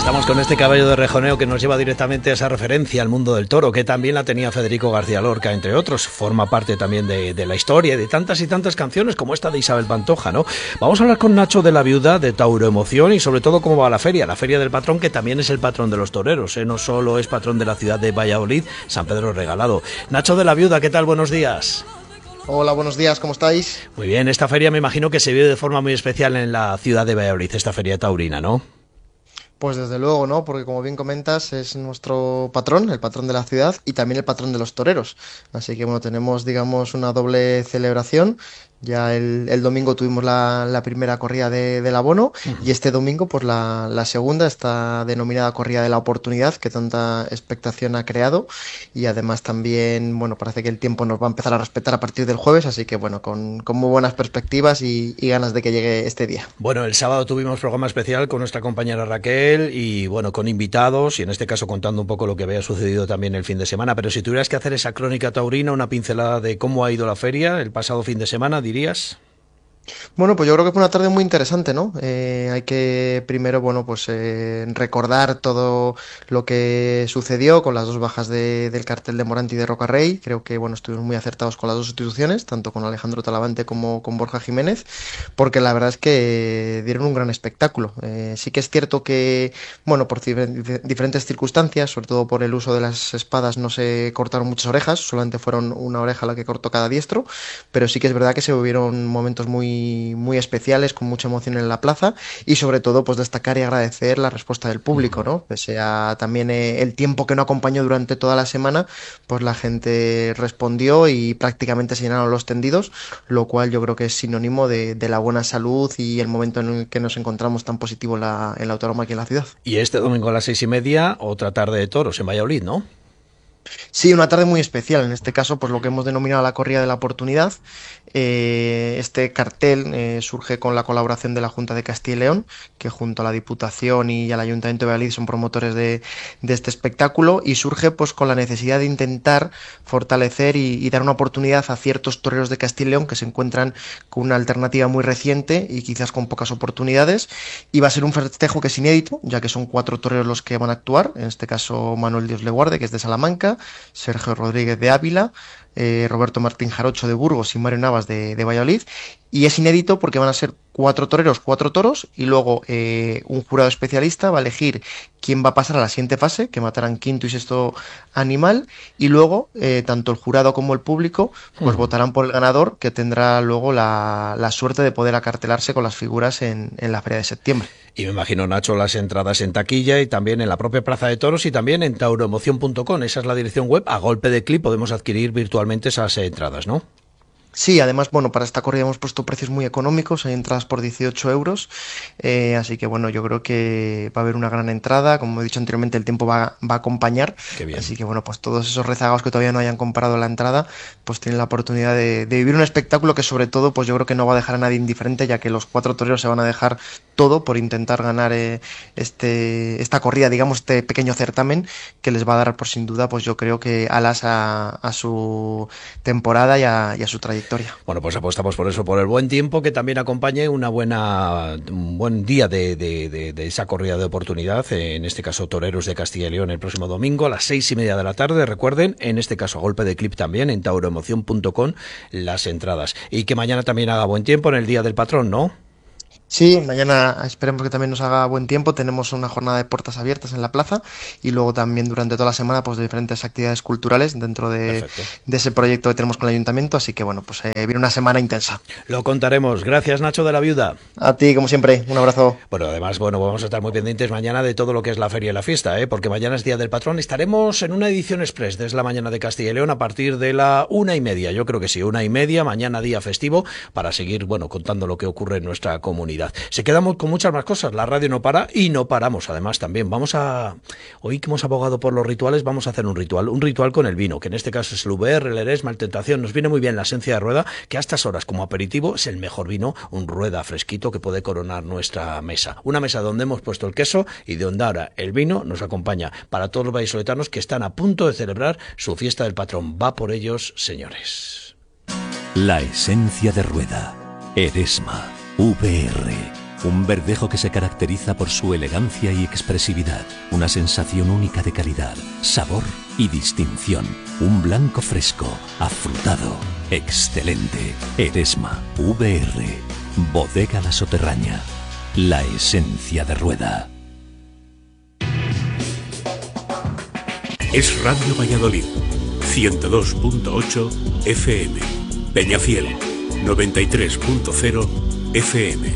Estamos con este caballo de rejoneo que nos lleva directamente a esa referencia al mundo del toro, que también la tenía Federico García Lorca, entre otros. Forma parte también de la historia y de tantas y tantas canciones como esta de Isabel Pantoja, ¿no? Vamos a hablar con Nacho de la Viuda, de Tauroemoción y sobre todo cómo va la Feria del Patrón, que también es el patrón de los toreros, ¿eh? No solo es patrón de la ciudad de Valladolid, San Pedro Regalado. Nacho de la Viuda, ¿qué tal? Buenos días. Hola, buenos días, ¿cómo estáis? Muy bien, esta feria me imagino que se vive de forma muy especial en la ciudad de Valladolid, esta feria taurina, ¿no? Pues desde luego, ¿no? Porque como bien comentas, es nuestro patrón, el patrón de la ciudad y también el patrón de los toreros. Así que bueno, tenemos, digamos, una doble celebración. Ya el domingo tuvimos la primera corrida del abono y este domingo pues la segunda, esta denominada corrida de la oportunidad que tanta expectación ha creado, y además también, bueno, parece que el tiempo nos va a empezar a respetar a partir del jueves, así que bueno, con muy buenas perspectivas y ganas de que llegue este día. Bueno, el sábado tuvimos programa especial con nuestra compañera Raquel y bueno, con invitados y en este caso contando un poco lo que había sucedido también el fin de semana, pero si tuvieras que hacer esa crónica taurina, una pincelada de cómo ha ido la feria el pasado fin de semana, dirías. Bueno, pues yo creo que fue una tarde muy interesante, ¿no? Hay que primero, bueno, pues recordar todo lo que sucedió con las dos bajas del cartel de Morante y de Rocarrey. Creo que, bueno, estuvimos muy acertados con las dos sustituciones, tanto con Alejandro Talavante como con Borja Jiménez, porque la verdad es que dieron un gran espectáculo. Sí que es cierto que, bueno, por diferentes circunstancias, sobre todo por el uso de las espadas, no se cortaron muchas orejas, solamente fueron una oreja la que cortó cada diestro, pero sí que es verdad que se hubieron momentos muy especiales, con mucha emoción en la plaza, y sobre todo pues destacar y agradecer la respuesta del público, ¿no? Pese a también el tiempo que no acompañó durante toda la semana, pues la gente respondió y prácticamente se llenaron los tendidos, lo cual yo creo que es sinónimo de la buena salud y el momento en el que nos encontramos tan positivo en la autónoma y en la ciudad. Y este domingo a las 6:30, otra tarde de toros en Valladolid, ¿no? Sí, una tarde muy especial, en este caso pues lo que hemos denominado la corrida de la oportunidad. Este cartel surge con la colaboración de la Junta de Castilla y León, que junto a la Diputación y al Ayuntamiento de Valladolid son promotores de este espectáculo, y surge pues con la necesidad de intentar fortalecer y dar una oportunidad a ciertos toreros de Castilla y León que se encuentran con una alternativa muy reciente y quizás con pocas oportunidades, y va a ser un festejo que es inédito, ya que son 4 toreros los que van a actuar, en este caso Manuel Dios le guarde, que es de Salamanca, Sergio Rodríguez de Ávila, Roberto Martín Jarocho de Burgos y Mario Navas de Valladolid, y es inédito porque van a ser 4 toreros, 4 toros, y luego un jurado especialista va a elegir quién va a pasar a la siguiente fase, que matarán quinto y sexto animal, y luego tanto el jurado como el público pues votarán por el ganador, que tendrá luego la suerte de poder acartelarse con las figuras en la feria de septiembre. Y me imagino, Nacho, las entradas en taquilla y también en la propia Plaza de Toros y también en tauroemoción.com. Esa es la dirección web. A golpe de clic podemos adquirir virtualmente esas entradas, ¿no? Sí, además, bueno, para esta corrida hemos puesto precios muy económicos, hay entradas por 18 euros, así que bueno, yo creo que va a haber una gran entrada, como he dicho anteriormente, el tiempo va a acompañar, así que bueno, pues todos esos rezagados que todavía no hayan comprado la entrada, pues tienen la oportunidad de vivir un espectáculo que sobre todo, pues yo creo que no va a dejar a nadie indiferente, ya que los 4 toreros se van a dejar todo por intentar ganar esta corrida, digamos, este pequeño certamen que les va a dar, por sin duda, pues yo creo que alas a su temporada y a su trayectoria. Bueno, pues apostamos por eso, por el buen tiempo que también acompañe un buen día de esa corrida de oportunidad, en este caso Toreros de Castilla y León, el próximo domingo a las 6:30 de la tarde. Recuerden, en este caso a golpe de clip también, en tauroemoción.com, las entradas. Y que mañana también haga buen tiempo en el Día del Patrón, ¿no? Sí, mañana esperemos que también nos haga buen tiempo. Tenemos una jornada de puertas abiertas en la plaza y luego también durante toda la semana pues diferentes actividades culturales dentro de ese proyecto que tenemos con el ayuntamiento. Así que bueno, pues viene una semana intensa. Lo contaremos. Gracias, Nacho de la Viuda. A ti, como siempre, un abrazo. Bueno, además, vamos a estar muy pendientes mañana de todo lo que es la feria y la fiesta, porque mañana es Día del Patrón. Estaremos en una edición express desde la mañana de Castilla y León a partir de la 1:30. Yo creo que sí, 1:30, mañana día festivo, para seguir, contando lo que ocurre en nuestra comunidad. Se quedamos con muchas más cosas. La radio no para y no paramos. Además, también hoy que hemos abogado por los rituales, vamos a hacer un ritual con el vino, que en este caso es el VR, el Eresma, el Tentación. Nos viene muy bien la esencia de Rueda, que a estas horas como aperitivo es el mejor vino, un Rueda fresquito que puede coronar nuestra mesa. Una mesa donde hemos puesto el queso y de donde ahora el vino nos acompaña para todos los vallisoletanos que están a punto de celebrar su fiesta del patrón. Va por ellos, señores. La esencia de Rueda, Eresma, VR. Un verdejo que se caracteriza por su elegancia y expresividad. Una sensación única de calidad, sabor y distinción. Un blanco fresco, afrutado, excelente. Eresma, VR, Bodega La Soterraña. La esencia de Rueda. Es Radio Valladolid, 102.8 FM. Peñafiel, 93.0 FM.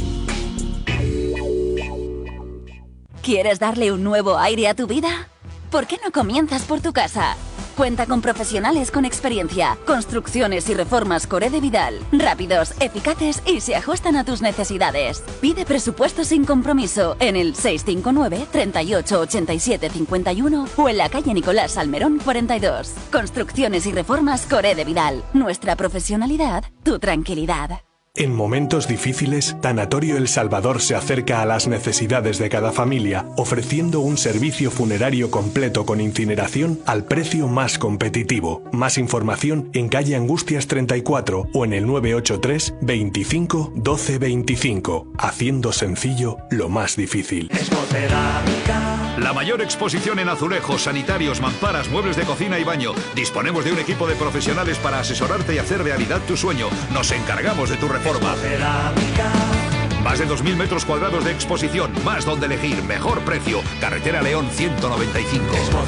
¿Quieres darle un nuevo aire a tu vida? ¿Por qué no comienzas por tu casa? Cuenta con profesionales con experiencia, construcciones y reformas Coré de Vidal, rápidos, eficaces y se ajustan a tus necesidades. Pide presupuesto sin compromiso en el 659 38 87 51 o en la calle Nicolás Salmerón 42. Construcciones y reformas Coré de Vidal. Nuestra profesionalidad, tu tranquilidad. En momentos difíciles, Tanatorio El Salvador se acerca a las necesidades de cada familia, ofreciendo un servicio funerario completo con incineración al precio más competitivo. Más información en calle Angustias 34 o en el 983 25 12 25. Haciendo sencillo lo más difícil. La mayor exposición en azulejos, sanitarios, mamparas, muebles de cocina y baño. Disponemos de un equipo de profesionales para asesorarte y hacer realidad tu sueño. Nos encargamos de tu reforma. Más de 2.000 metros cuadrados de exposición, más donde elegir, mejor precio. Carretera León 195.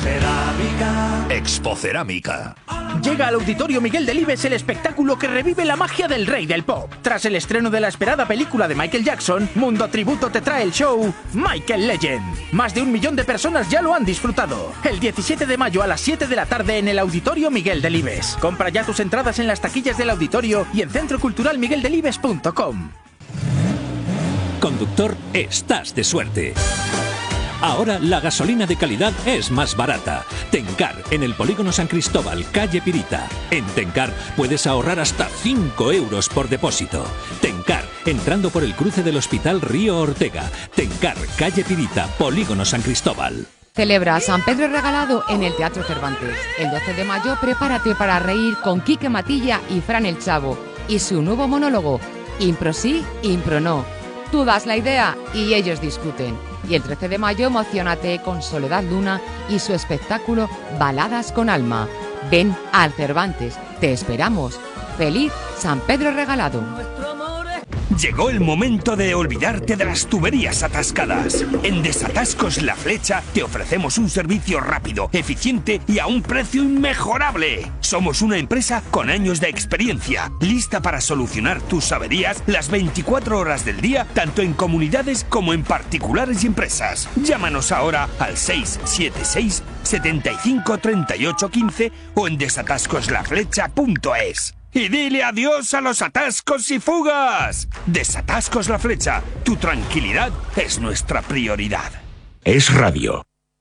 Expocerámica. Llega al Auditorio Miguel Delibes el espectáculo que revive la magia del rey del pop. Tras el estreno de la esperada película de Michael Jackson, Mundo Tributo te trae el show Michael Legend. Más de 1 millón de personas ya lo han disfrutado. El 17 de mayo a las 7 de la tarde en el Auditorio Miguel Delibes. Compra ya tus entradas en las taquillas del auditorio y en centroculturalmigueldelibes.com. Conductor, estás de suerte. Ahora la gasolina de calidad es más barata. Tencar, en el Polígono San Cristóbal, calle Pirita. En Tencar puedes ahorrar hasta 5 euros por depósito. Tencar, entrando por el cruce del Hospital Río Ortega. Tencar, calle Pirita, Polígono San Cristóbal. Celebra San Pedro Regalado en el Teatro Cervantes. El 12 de mayo prepárate para reír con Quique Matilla y Fran el Chavo. Y su nuevo monólogo, Impro sí, impro no. Tú das la idea y ellos discuten. Y el 13 de mayo emocionate con Soledad Luna y su espectáculo Baladas con Alma. Ven al Cervantes, te esperamos. ¡Feliz San Pedro Regalado! Llegó el momento de olvidarte de las tuberías atascadas. En Desatascos La Flecha te ofrecemos un servicio rápido, eficiente y a un precio inmejorable. Somos una empresa con años de experiencia, lista para solucionar tus averías las 24 horas del día, tanto en comunidades como en particulares y empresas. Llámanos ahora al 676 75 38 15 o en desatascoslaflecha.es. Y dile adiós a los atascos y fugas. Desatascos La Flecha. Tu tranquilidad es nuestra prioridad. Es Radio.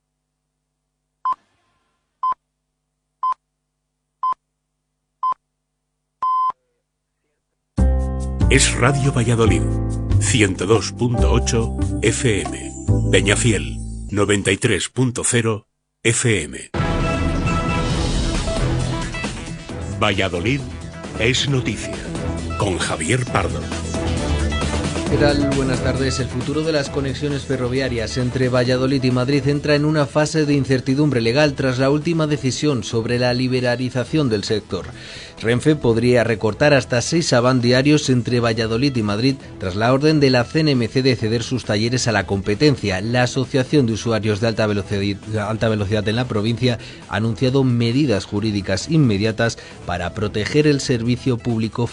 Es Radio Valladolid, 102.8 FM. Peñafiel, 93.0 FM. Valladolid es noticia, con Javier Pardo. ¿Qué tal? Buenas tardes. El futuro de las conexiones ferroviarias entre Valladolid y Madrid entra en una fase de incertidumbre legal tras la última decisión sobre la liberalización del sector. Renfe podría recortar hasta 6 avant diarios entre Valladolid y Madrid tras la orden de la CNMC de ceder sus talleres a la competencia. La Asociación de Usuarios de Alta Velocidad en la provincia ha anunciado medidas jurídicas inmediatas para proteger el servicio público